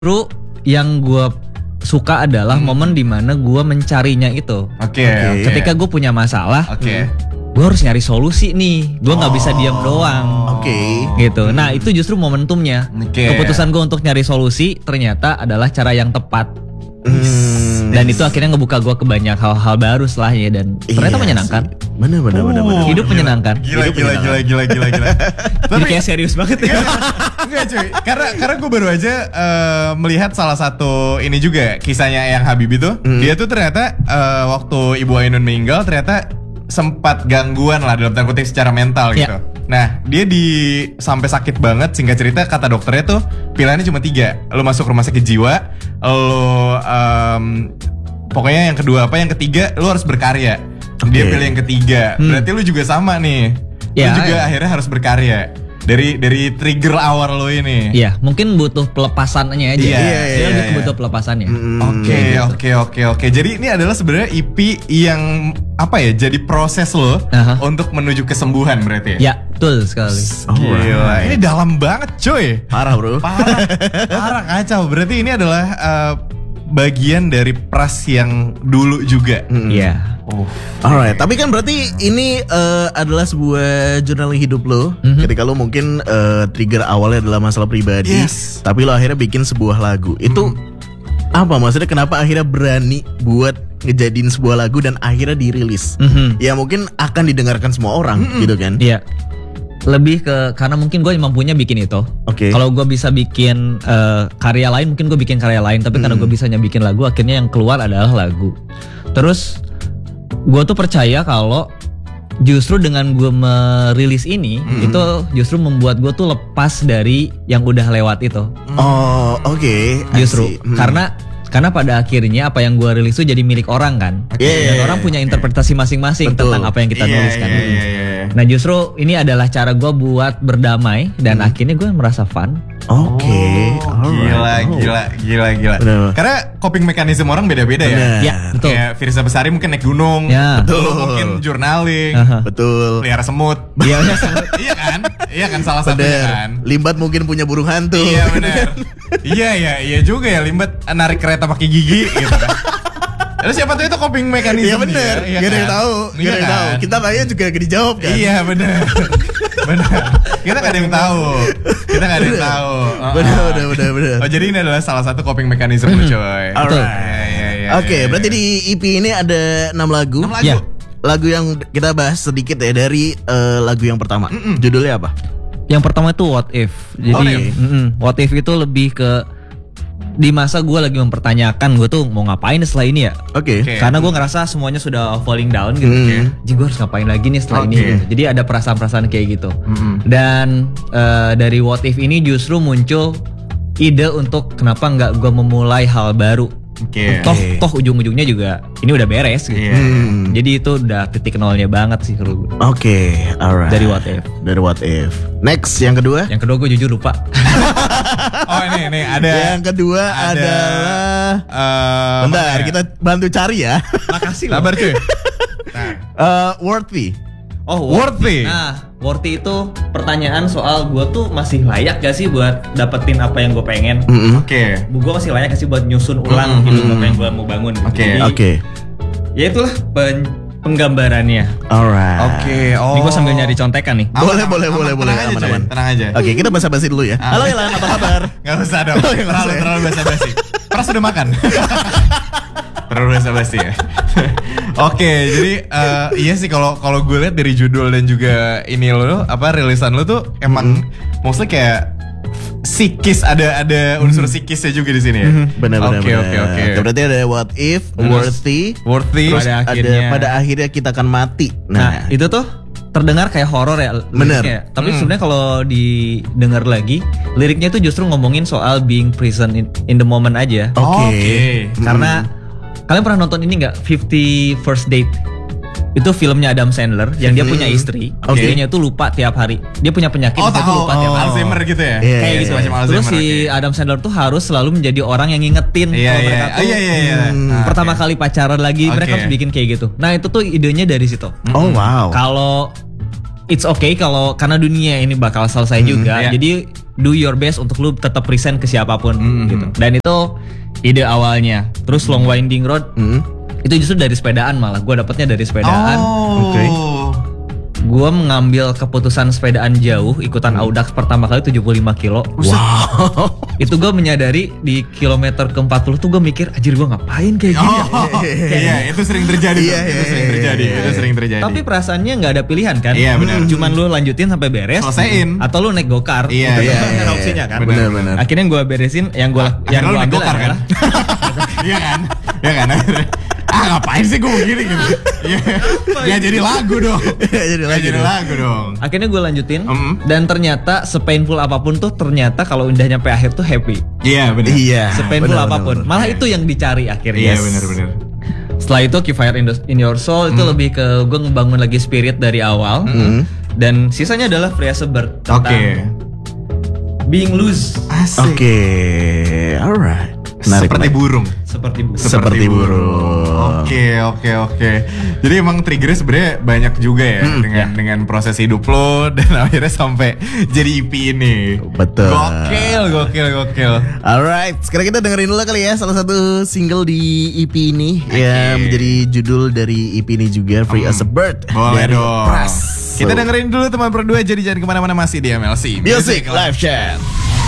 Justru yang gue suka adalah momen dimana gue mencarinya itu. Oke. Ketika gue punya masalah, gue harus nyari solusi nih. Gue nggak bisa diam doang. Gitu. Nah itu justru momentumnya. Keputusan gue untuk nyari solusi ternyata adalah cara yang tepat. Dan itu akhirnya ngebuka gue ke banyak hal-hal baru setelahnya dan ternyata menyenangkan. Bener. Hidup menyenangkan. Gila. Tapi kayak serius banget ya. Enggak cuy, karena gue baru aja melihat salah satu ini juga kisahnya Eyang Habibie tuh. Dia tuh ternyata waktu Ibu Ainun meninggal ternyata sempat gangguan lah dalam tanda kutip secara mental gitu. Nah dia sampai sakit banget, singkat cerita kata dokternya tuh pilihannya cuma 3. Lo masuk rumah sakit jiwa, lo pokoknya yang kedua yang ketiga lo harus berkarya. Dia pilih yang ketiga. Berarti lo juga sama nih. Lo juga akhirnya harus berkarya. Dari trigger awal lo ini. Iya, mungkin butuh pelepasannya aja. Dia lebih butuh pelepasannya. Oke. Jadi ini adalah sebenarnya EP yang jadi proses lo untuk menuju kesembuhan berarti ya? Ya, betul sekali. Gila, ini dalam banget cuy. Parah bro. Parah kacau. Berarti ini adalah bagian dari Pras yang dulu juga. Iya. Alright, tapi kan berarti ini adalah sebuah journaling hidup lo. Ketika lo mungkin trigger awalnya adalah masalah pribadi, tapi lo akhirnya bikin sebuah lagu. Itu apa maksudnya? Kenapa akhirnya berani buat ngejadiin sebuah lagu dan akhirnya dirilis? Ya mungkin akan didengarkan semua orang, gitu kan? Iya. Lebih ke karena mungkin gue mampunya bikin itu. Kalau gue bisa bikin karya lain, mungkin gue bikin karya lain. Tapi karena gue bisanya bikin lagu, akhirnya yang keluar adalah lagu. Terus gue tuh percaya kalau justru dengan gue merilis ini itu justru membuat gue tuh lepas dari yang udah lewat itu. Justru karena pada akhirnya apa yang gue rilis itu jadi milik orang kan. Dan orang punya interpretasi masing-masing tentang apa yang kita nuliskan. Nah justru ini adalah cara gue buat berdamai dan akhirnya gue merasa fun. Gila. Karena coping mekanisme orang beda-beda ya. Ya, betul. Kayak Firza Besari mungkin naik gunung, mungkin journaling, pelihara semut. Iya kan salah satunya kan. Limbat mungkin punya burung hantu. Iya benar. Iya juga ya, Limbat narik kereta pakai gigi gitu kan. Terus siapa tuh itu coping mekanisme. Iya benar. Gak ada yang tahu. Kita tanya juga gak dijawab kan. Iya benar. Kita gak ada yang tahu. Benar. Oh jadi ini adalah salah satu coping mekanisme coy. Alright. Oke, berarti di EP ini ada 6 lagu. 6 lagu. Lagu yang kita bahas sedikit ya dari lagu yang pertama. Judulnya apa? Yang pertama itu What If. Jadi What If itu lebih ke di masa gue lagi mempertanyakan gue tuh mau ngapain setelah ini ya. Karena gue ngerasa semuanya sudah falling down gitu. Jadi gue harus ngapain lagi nih setelah ini gitu. Jadi ada perasaan-perasaan kayak gitu. Dan dari What If ini justru muncul ide untuk kenapa nggak gue memulai hal baru. Toh ujung-ujungnya juga ini udah beres gitu. Jadi itu udah titik nolnya banget sih kalau gue. Alright. Dari What If. Next yang kedua? Yang kedua gue jujur lupa. Ini ada. Yang kedua adalah bentar, kita bantu cari ya. Makasih loh. Sabar cuy. Worthy. Worthy. Nah, worthy itu pertanyaan soal gue tuh masih layak gak sih buat dapetin apa yang gue pengen. Gue masih layak gak sih buat nyusun ulang hidup apa yang gue mau bangun. Ya itulah penggambarannya. Alright. Ini gue sambil nyari contekan nih. Boleh. Aman. Tenang aja. Kita basa-basi dulu ya. Halo Ilan, apa kabar? Gak usah dong. Terlalu basa-basi. Pras udah makan. Terlalu basa-basi ya. Jadi iya sih kalau gue lihat dari judul dan juga ini lo rilisan lo tuh emang mostly kayak psikis, ada unsur psikisnya juga di sini ya. Benar. Oke. Berarti ada What If, Worthy. Terus pada akhirnya kita akan mati. Nah itu tuh terdengar kayak horor ya. Bener. Tapi sebenarnya kalau didengar lagi liriknya tuh justru ngomongin soal being present in the moment aja. Karena kalian pernah nonton ini nggak 50 First Date? Itu filmnya Adam Sandler yang dia punya istri, istrinya tuh lupa tiap hari. Dia punya penyakit dia tuh lupa tiap hari. Alzheimer gitu ya? Kayak gitu. Terus si Adam Sandler tuh harus selalu menjadi orang yang ngingetin kalau mereka tuh pertama kali pacaran lagi, mereka harus bikin kayak gitu. Nah itu tuh idenya dari situ. Wow. Kalau it's okay kalau karena dunia ini bakal selesai juga. Jadi do your best untuk lu tetap present ke siapapun gitu. Dan itu ide awalnya. Terus long winding road itu justru dari sepedaan, malah gue dapetnya dari sepedaan. Oke. Gue mengambil keputusan sepedaan jauh, ikutan Audax pertama kali 75 kilo. Wow. Itu gue menyadari di kilometer ke-40 tuh gue mikir, anjir gue ngapain kayak gini. Iya, itu sering terjadi. Itu sering terjadi. Tapi perasaannya nggak ada pilihan kan? Iya, benar. Cuman lu lanjutin sampai beres. Selesaiin. Atau lu naik gokar. Iya, kan opsinya kan. Benar. Akhirnya gue beresin, yang gue ambil gokar kan? Iya kan? Iya kan? Ngapain sih gue begini gitu? Ya jadi lagu dong. Jadi lagu dong. Akhirnya gue lanjutin dan ternyata sepainful apapun tuh ternyata kalau udah nyampe akhir tuh happy. Iya benar. Iya. Sepainful apapun. Malah itu yang dicari akhirnya. Iya benar. Setelah itu Keep Fire in Your Soul itu lebih ke gue ngebangun lagi spirit dari awal. Dan sisanya adalah Free as a Bird tentang being loose. Asik. Oke, alright. Seperti burung. Seperti burung. Oke. Jadi emang triggernya sebenarnya banyak juga ya dengan proses hidup lo dan akhirnya sampai jadi EP ini. Betul. Gokil. Alright, sekarang kita dengerin dulu kali ya salah satu single di EP ini yang menjadi judul dari EP ini juga, Free as a Bird. Boleh dari dong. Pras. Kita dengerin dulu teman berdua, jadi jangan kemana-mana, masih di MLC Music Live Chat.